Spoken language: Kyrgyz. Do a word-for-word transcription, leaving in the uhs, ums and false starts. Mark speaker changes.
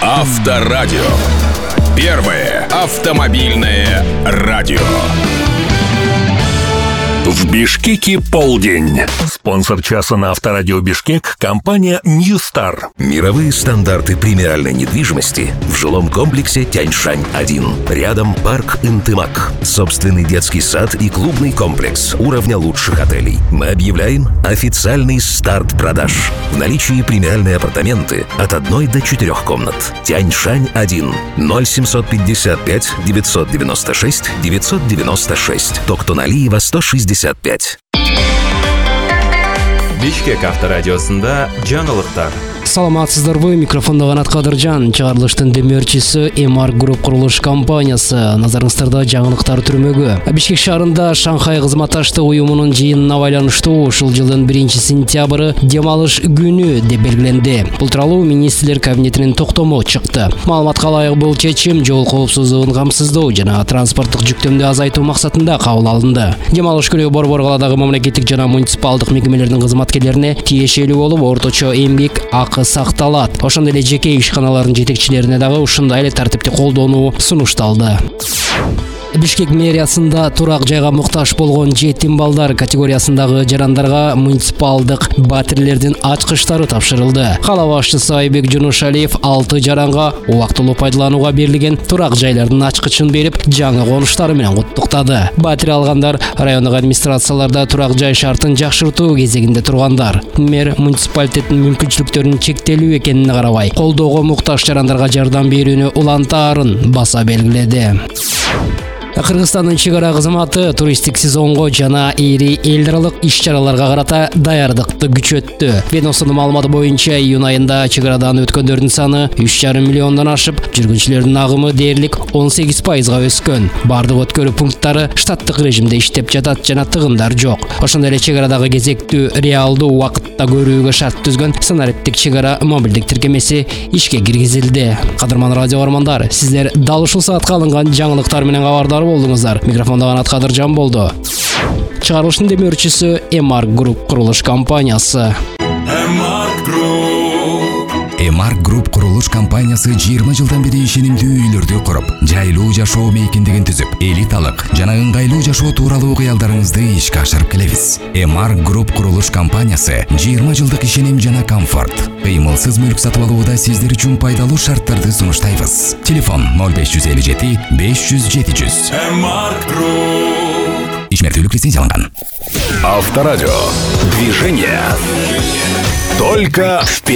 Speaker 1: Авторадио. Первое автомобильное радио. В Бишкеке полдень.
Speaker 2: Спонсор часа на Авторадио Бишкек — компания Ньюстар.
Speaker 3: Мировые стандарты премиальной недвижимости в жилом комплексе Тяньшань один. Рядом парк Интымак. Собственный детский сад и клубный комплекс уровня лучших отелей. Мы объявляем официальный старт продаж. В наличии премиальные апартаменты от одной до четырех комнат. Тяньшань один. ноль семьсот пятьдесят пять девятьсот девяносто шесть девятьсот девяносто шесть. Токтоналиева сто шестьдесят пять.
Speaker 4: Бишкек авторадиосында жаңылыктар.
Speaker 5: Саламатсыздарбы, микрофонда Канат Кадыржан, чыгарылыштын демөөрчүсү Эмар Групп курулуш компаниясы. Назарыңыздарда жаңылыктар түрмөгү. Бишкек шаарында Шанхай кызматташтык уюмунун жыйынына байланыштуу ушул жылдын биринчи сентябры дем алыш күнү деп белгиленди. Бул тууралуу министрлер кабинетинин токтому чыкты. Маалыматка ылайык бул чечим жол коопсуздугун камсыздоо жана транспорттук жүктөмдү азайтуу максатында кабыл алынды. Дем алыш күнү Борбор каладагы мамлекеттик жана муниципалдык мекемелердин кызматкерлерине тиешелүү болуп, орточо эмгек акы сакталат. Ошондой эле жеке ишканалардын жетекчилерине дагы ушундай эле тартипти колдонуу сунушталды. Бишкек мэриясында турак жайга муктаж болгон жетим балдар категориясындагы жарандарга муниципалдык батирлердин ачкычтары тапшырылды. Кала башчысы Айбек Жунушалиев алты жаранга убактылуу пайдаланууга берилген турак жайлардын ачкычын берип, жаңы конуштары менен куттуктады. Батир алгандар райондук администрацияларда турак жай шартын жакшыртуу кезегинде тургандар. Мэр муниципалитеттин мүмкүнчүлүктөрүнүн чектелүү экенине карабай, колдоого муктаж жарандарга жардам берүүнү улантаарын баса белгиледи. Кыргызстандын чек ара кызматы туристтик сезонго жана ири эл аралык иш-чараларга карата даярдыкты күчөттү. Ведомствонун маалыматы боюнча июнь айында чек арадан өткөндөрдүн саны үч жарым миллиондон ашып, жүргүнчүлөрдүн агымы дээрлик он сегиз пайызга өскөн. Бардык өткөрүү пункттары штаттык режимде иштеп жатат жана тыгындар жок. Ошондой эле чек арадагы кезектүү реалдуу убакытта көрүүгө шарт түзгөн санариптик чек ара мобилдик тиркемеси ишке киргизилди. Кадырман радио армандар, сиздер дал ушул саатка алынган жаңылыктар менен кабардар болдуңуздар. Микрофонда Канат Кадыржан болду. Чыгарылыштын демөөрчүсү Эмар Групп курулуш компаниясы.
Speaker 1: Эмар Групп.
Speaker 6: Эмар Групп курулуш компаниясы жыйырма жылдан бери ишенимдүү үйлөрдү куруп, жайлуу жашоо мейкиндигин түзүп, элиталык жана ыңгайлуу жашоо тууралуу кыялдарыңызды ишке ашырып келебиз. Эмар Групп курулуш компаниясы жыйырма жылдык ишеним жана комфорт, кыймылсыз мүлк сатып алууда сиздер үчүн пайдалуу шарттарды сунуштайбыз. Телефон ноль беш жүз элүү жети беш жүз жети жүз.
Speaker 1: Эмар Групп.
Speaker 6: Ишмертүүлүк лицензияланган.
Speaker 1: Авторадио. Движение. Только вперед.